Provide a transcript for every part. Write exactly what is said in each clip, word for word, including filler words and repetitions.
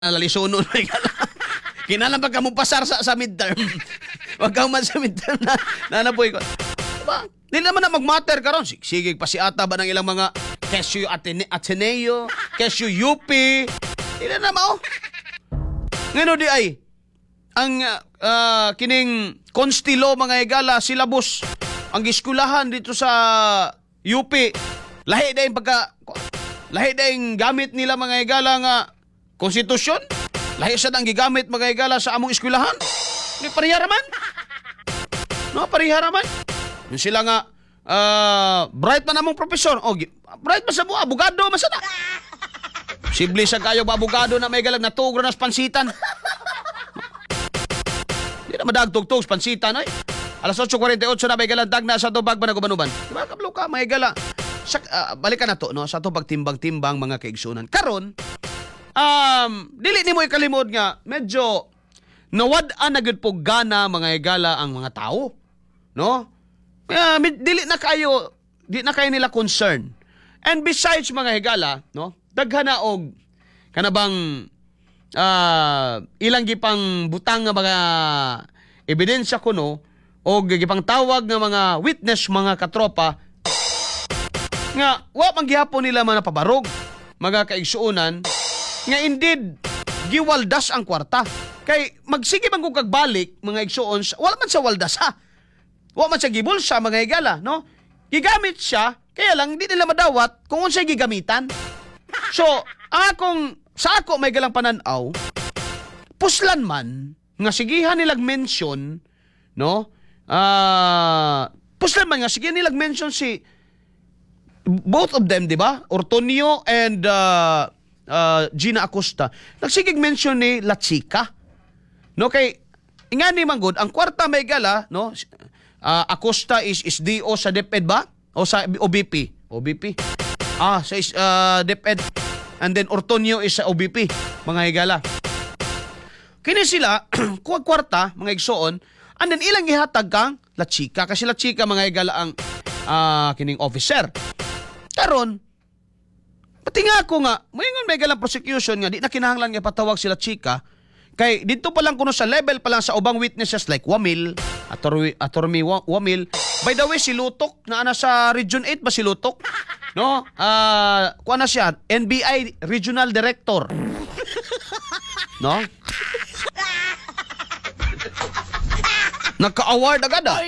Nalalisunod may gala. Kinalang pag mo pasar sa, sa midterm. Wag ka man sa midterm na nanapoy ko. Diba? Hindi naman na mag-matter ka ron. Sige, pa si ata ba ng ilang mga Kesyo Atene Ateneo, Kesyo U P. Hindi na mo. Ngano di ay, ang uh, kining konstilo mga igala, silabos, ang giskulahan dito sa U P, lahi na yung pagka, lahi na yung gamit nila mga igala nga konstitusyon, lahi sa nang gigamit mga igala sa among eskwelahan. Ni pariharaman. No, pariharaman. Yung sila nga, uh, bright man among profesor. Oh, bright man sa buha, abogado masana. Sibli sa kayo ba abogado na may galag na tugro na pansitan. Hindi na madagtog-tog pansitan ay. Alas eight forty-eight na may galandag na sa tubag ba na gubanuban. Diba kablo ka may gala. Sa, uh, balikan na to no sa tubag timbang-timbang mga kaigsunan. Karon, um, dili nimo ikalimod nga medyo nawad-an na gud po gana mga igala ang mga tao. No? Kaya dili na kayo, di na kayo nila concern. And besides mga higala, no? Daghan na og kanabang uh, ilang gipang butang nga mga ebidensya kuno o gipang tawag nga mga witness mga katropa nga wa man gihapon nila man napabarog mga kaigsuonan nga indeed giwaldas ang kwarta. Kay magsige man kung kagbalik mga igsuon, wala man sa waldas ha. Wala man sa gibulsa mga higala, no? Gigamit siya, kaya lang hindi nila madawat kung unsay gigamitan. So, ang akong, sa ako may galang pananaw, puslan man, nga sigihan nilag mention, no? Uh, puslan man nga, sigihan nilag mention si, both of them, di ba? Ortonio and uh, uh, Gina Acosta. Nagsigig mention ni La Chica. No, kay, nga ni Manggod, ang kwarta may gala, no? Uh, Acosta is, is D O sa DepEd ba? O sa O B P? O B P? Ah, sa uh, DepEd. And then Ortonio is sa O B P, mga higala. Kini sila, kuwag kwarta, mga igsoon, and then ilang ihatag kang La Chica. Kasi La Chica, mga higala, ang uh, kining officer. Karon, pati nga ako nga, mayroon may galang prosecution nga, di na kinahanglan nga patawag sila Chica. Kay dito pa lang kuno sa level pa lang sa ubang witnesses like Wamil, Atormi, Atormi Wamil. By the way, si Lutok, na ana sa Region eight ba si Lutok? No? Ah, uh, kuha na siya, N B I Regional Director. No? Nagka-award agad ah.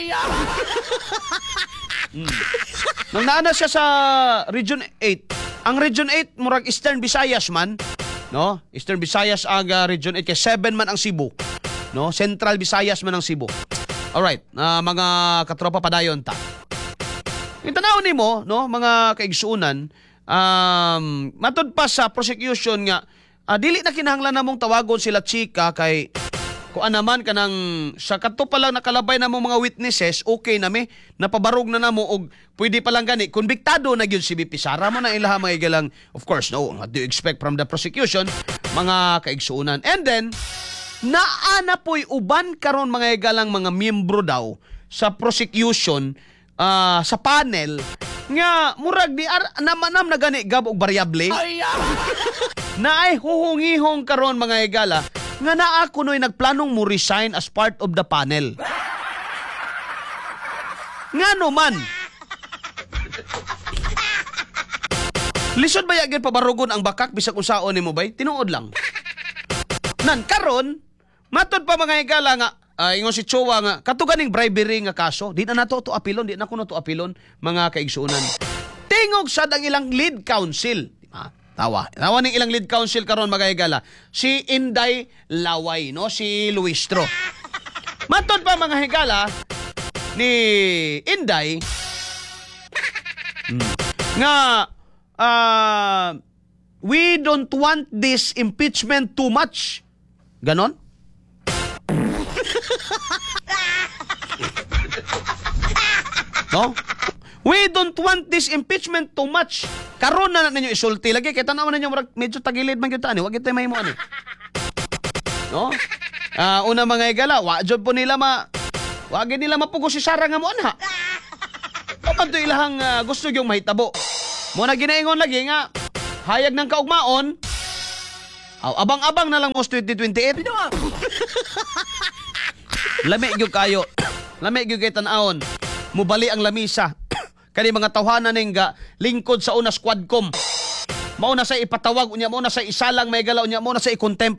hmm. Nang naana siya sa Region eight. Ang Region eight, murag Eastern Visayas man. No? Eastern Visayas ang uh, Region eight kay seven man ang Cebu. No? Central Visayas man ang Cebu. Alright, uh, mga katropa padayon ta. Yung tanaw nimo, no, mga kaigsuunan, um, matod pa sa prosecution nga, uh, dili na kinahanglan namong tawagon sila Chica kay kung anaman kanang sa kadto pa lang nakalabay na mga witnesses, okay na mi, napabarog na namo og pwede pa lang gani, konbiktado na gyud si B P Sara mo na ilaha mga igalang, of course, no, what do you expect from the prosecution, mga kaigsuunan. And then, naana po'y uban karon mga igalang mga miyembro daw sa prosecution, uh, sa panel, nga murag di ar namanam na gani gab og variable. Na ay huhungihong karon mga igala, nga naa kunoy nagplanong mo resign as part of the panel. Ngano man? Lisod ba yagin pabarugon ang bakak bisag unsaon nimo bay? Tinuod lang. Nan karon, matod pa mga igala nga, uh, ingon si Chowa nga, katuganing bribery nga kaso, di na nato to apilon, di na kuno to apilon, mga kaigsuunan. Tingog sa dang ilang lead counsel. Ah, tawa. Tawa ning ilang lead counsel karon mga igala. Si Inday Laway, no? Si Luistro. Matod pa mga higala ni Inday hmm, nga uh, we don't want this impeachment too much. Ganon? No? We don't want this impeachment too much. Karon na ninyo isulti lagi kay tanaw ninyo medyo tagilid man gyud ani, wa gyud tay mahimo ani. No? Ah, uh, una mga igala, wa jud po nila ma wa gyud nila mapugo si Sara nga mo anha. Papan to ilahang uh, gusto gyung mahitabo. Mo na ginaingon lagi nga hayag ng kaugmaon Aw, abang-abang na lang mo sa twenty twenty-eight. Lami gyud kayo. Lami gyud kay tan-awon. Mubali ang lamisa. Kani mga tawhanan ning ga lingkod sa una squadcom. Mao na sa ipatawag unya, mao na sa isalang may galaw unya, mao na sa i-contempt.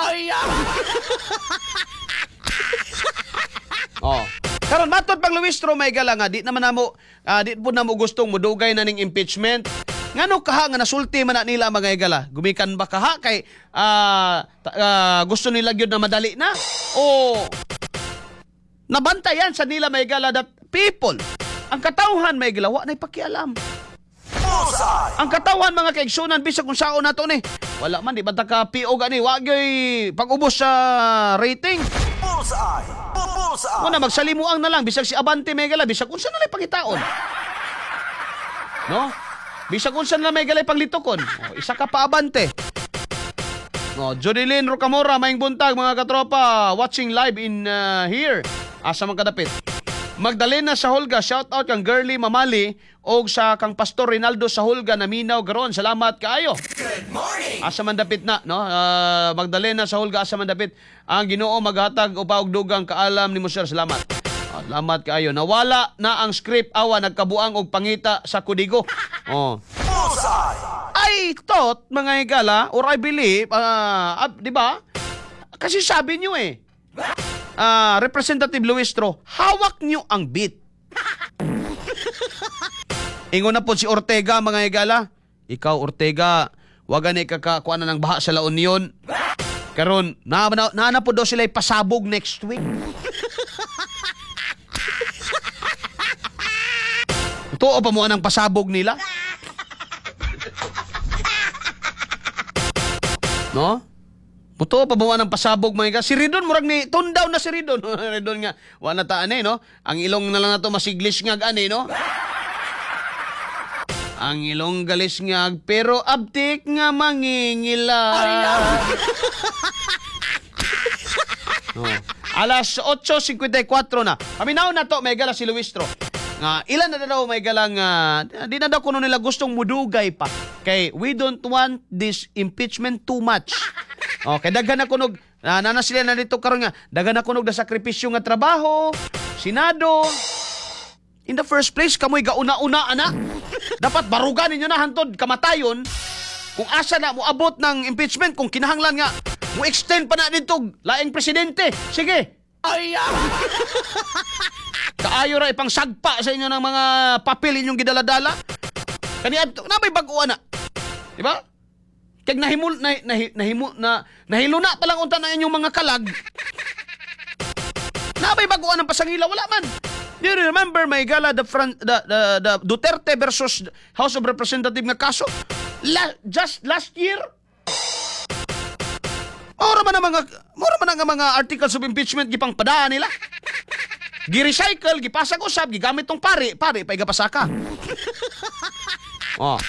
Oh. Karon matod pang Luistro may gala nga di naman namo uh, di po namo gustong mudugay na ning impeachment. Ngano kaha nga nasulti man na nila mga igala? Gumikan ba kaha kay uh, uh, gusto nila gyud na madali na? O nabantayan sa nila may igala that people ang katawhan may igala wa nay pakialam. Ang katawan mga kaigsunan bisag kung sao nato ni. Wala man di banta ka P O gani wa gyud pag-ubos sa rating. Bullseye. Bullseye. Mo na magsalimuang na lang bisag si Abante may gala bisag unsa na lay pangitaon. No? Bisag unsa na may galay panglitokon. Oh, isa ka pa Abante. No, Jodelyn Rocamora maing buntag mga katropa watching live in uh, here. Asa man kadapit. Magdalena sa Hulga, shout out kang Girly Mamali og sa kang Pastor Rinaldo sa Hulga na minaw garon. Salamat kaayo. Good morning. Asa man dapit na no? Uh, Magdalena sa Hulga asa man dapit. Ang Ginoo maghatag upaw og dugang kaalam nimo sir. Salamat. Uh, salamat kaayo. Nawala na ang script awa nagkabuang og pangita sa kudigo. Oh. I thought mga igala or I believe uh, uh, di ba? Kasi sabi niyo eh. Uh, Representative Luistro, hawak nyo ang beat. Ingon na po si Ortega, mga igala. Ikaw, Ortega, wag ni kakakuha na ng baha sa La Union. Karon, na, na, na, na po daw sila pasabog next week. Totoo pa mo anang pasabog nila? No? Puto pa bawa ng pasabog mga ka. Si Ridon murag ni tundaw na si Ridon. Ridon nga wa na ta ani no. Ang ilong na lang nato masiglis nga ani no. Ang ilong galis nga pero abtik nga mangingila. No. Alas eight fifty-four na. Paminaw na to may gala si Luistro. Nga ilan na daw may galang uh, di na daw kuno nila gustong mudugay pa. Kay we don't want this impeachment too much. Okay, daghan na kunog na nana sila na dito karon nga daghan na kunog na sakripisyo nga trabaho, Senado. In the first place kamoy gauna-una ana. Dapat barugan ninyo na hantod kamatayon kung asa na mo abot ng impeachment kung kinahanglan nga mo extend pa na dito laing presidente. Sige. Ay. Kaayo ra ipang sagpa sa inyo ng mga papel inyong gidaladala. Kani na may bag-o ana. Di ba? Kag nahimul na nahimo na nahiluna pa lang unta na inyong mga kalag. Nabay baguan ng pasangila wala man. Do you remember may gala the, front, the, the, the Duterte versus House of Representatives nga kaso? La, just last year? Mora man ang mga mora man ang mga articles of impeachment gipang padaan nila. Gi-recycle, gipasag usab, gigamit tong pare, pare pa igapasaka. Oh.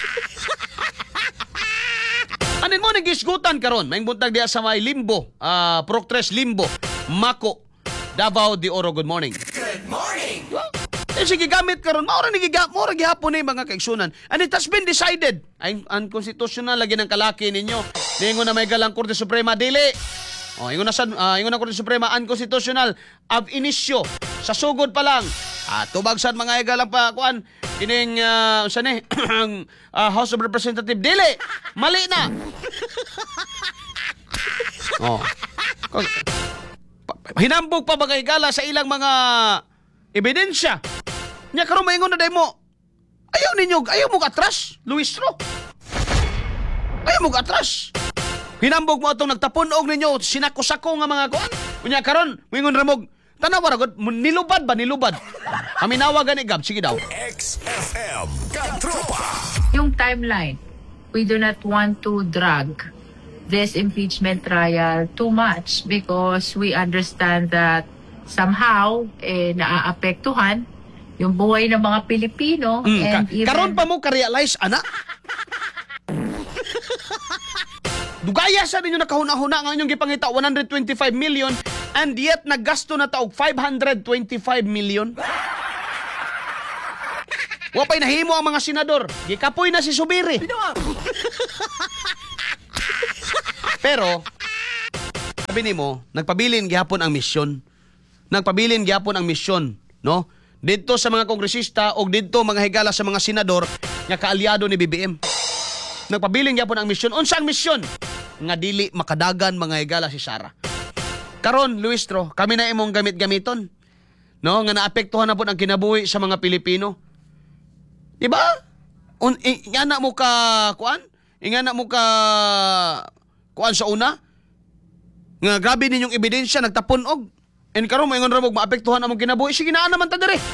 Anin mo nagisgutan karon, maing buntag diya sa may Limbo, uh, Proctres Limbo, Mako, Davao de Oro. Good morning. Good morning. Well, eh, sige gamit karon, maura nigigap, maura gihapon ni mga kaigsunan. And it has been decided, ay unconstitutional lagi ng kalaki ninyo. Ningon na may galang Korte Suprema dili. Oh, ingon na sa uh, ingon na Korte Suprema unconstitutional ab inisyo sa sugod pa lang. Ah, tubag sad mga igalang pa kuan kining uh, sa ni ang uh, House of Representatives dili mali na. Oh. Hinambog pa mga igala sa ilang mga ebidensya. Nya karon maingon na daymo. Ayaw ninyo, ayaw mo atras, Luistro. Ayaw mo atras. Hinambog mo atong nagtapunog ninyo sinako-sako nga mga kuan. Unya karon moingon ra mog tanaw ra gud nilubad ba nilubad. Kami nawagan ni Gab sige daw. X F M Katropa. Yung timeline, we do not want to drag this impeachment trial too much because we understand that somehow eh, naaapektuhan yung buhay ng mga Pilipino. Mm, and ka- even... Karon pa mo ka-realize, ana? Dugaya sa ninyo nakahuna-huna nga inyong gipangita one hundred twenty-five million and yet naggasto na taog five hundred twenty-five million. Wapay nahimo ang mga senador. Gikapoy na si Subiri. Pero sabi nimo, nagpabilin gihapon ang misyon. Nagpabilin gihapon ang misyon, no? Dito sa mga kongresista o dito mga higala sa mga senador nga kaalyado ni B B M. Nagpabilin gihapon ang misyon. Unsa ang misyon? Nga dili makadagan mga higala si Sara. Karon, Luistro, kami na imong gamit-gamiton. No, nga naapektuhan na po ang kinabuhi sa mga Pilipino. Di ba? Un ingana mo ka kuan? Ingana mo ka kuan sa una? Nga grabe ninyong ebidensya nagtapon og. And karon mo ingon ra mo maapektuhan among kinabuhi. Sige na naman ta dire.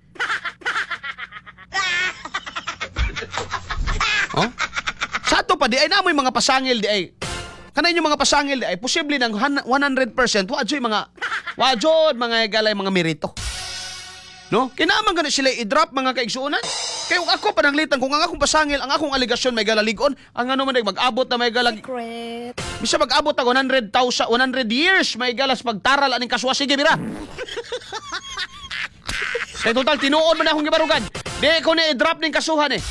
Oh? Sa ato pa di ay namoy mga pasangil di ay. Kanay yung mga pasangil di ay posible nang one hundred percent wa joy mga wa jud mga galay mga merito. No? Kinaaman gani sila i-drop mga kaigsuonan. Kay ako pananglitan kung ang akong pasangil, ang akong aligasyon may galaligon, ang ano man mag-abot na may galag. Secret. Bisa mag-abot ang one hundred thousand, one hundred years may galas pagtaral aning kaswa. Sige bira. Kay total tinuod man akong gibarugan. Di ko ni i-drop ning kasuhan eh.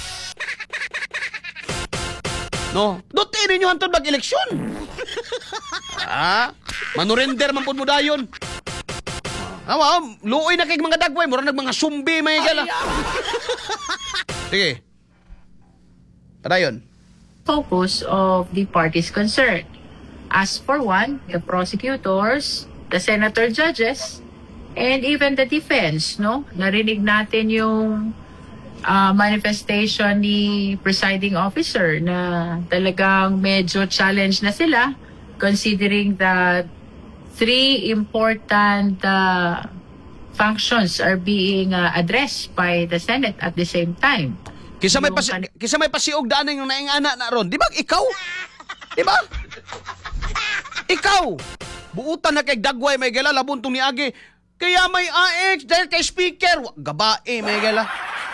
No, dote ninyo hantod mag-eleksyon. Ah, manurender man pud mo dayon. Awa, luoy na kay mga dagway, mura nag mga sumbi may gala. Sige. Padayon. Focus of the parties concerned. As for one, the prosecutors, the senator judges, and even the defense, no? Narinig natin yung uh, manifestation ni presiding officer na talagang medyo challenge na sila considering that three important uh, functions are being uh, addressed by the Senate at the same time. Kisa may Yung pasi kan- kisa may pasiog daan yung naingana na ron. Di ba ikaw? Di ba? Ikaw. Buutan na kay dagway may gala labuntong ni Agi. Kaya may A X dahil kay speaker. Wa- Gabae may gala.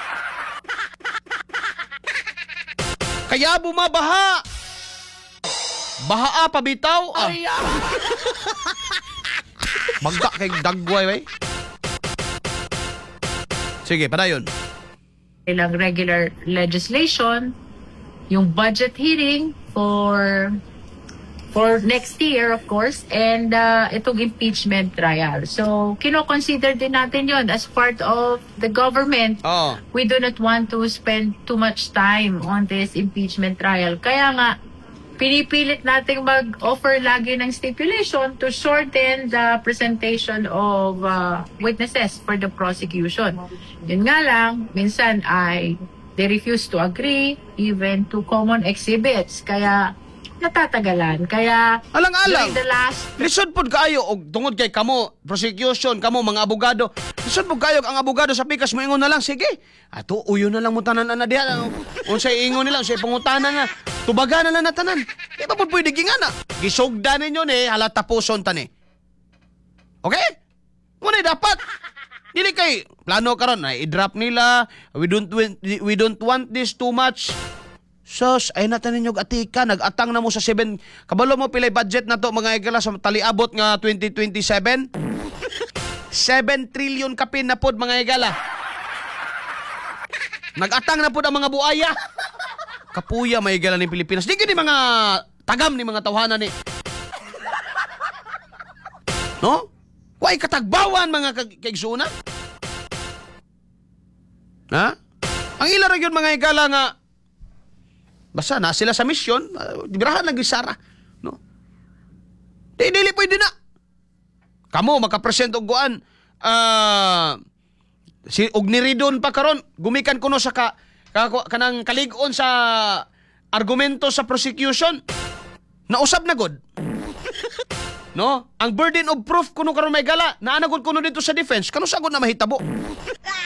Kaya bumabaha. Bahaa pabitaw. Ah. Magda kay dagway bay. Sige, padayon. Ilang regular legislation, yung budget hearing for for next year, of course, and uh, itong impeachment trial. So, kino-consider din natin yon as part of the government. Oh. We do not want to spend too much time on this impeachment trial. Kaya nga, pinipilit nating mag-offer lagi ng stipulation to shorten the presentation of uh, witnesses for the prosecution. Yun nga lang, minsan ay they refuse to agree even to common exhibits. Kaya natatagalan. Kaya Alang-alang. during the last Lisod pod kaayo og tungod kay kamo prosecution, kamo mga abogado. Lisod pod kaayo ang abogado sa pikas mo ingon na lang sige. Ato uyo na lang mo tanan ana diha. Unsay ingon nila, unsay pangutana nga. Tubaga na lang na tanan. Di ba pod pwede gingana? Gisugdan ninyo ni halata puson tani. Okay? Muna dapat. Dili kay plano karon ay i-drop nila. We don't we don't want this too much. Sos, ay natan ninyo atika, nag-atang na mo sa seven. Kabalo mo pilay budget na to mga igala sa taliabot nga twenty twenty-seven? seven trillion kapin na pod mga igala. Nag-atang na pod ang mga buaya. Kapuya may igala ni Pilipinas. Di ni mga tagam ni mga tawhanan ni. No? Kuay katagbawan mga kaigsunan. Ha? Ang ila ra gyud mga igala nga basta na sila sa misyon, uh, birahan lang gisara, no? Di dili pwede na. Kamo makapresent og guan uh, si og niridon pa karon, gumikan kuno sa ka, ka kanang kalig-on sa argumento sa prosecution. Nausab na gud. No? Ang burden of proof kuno karon may gala, naanagod kuno dito sa defense, kano sagod na mahitabo.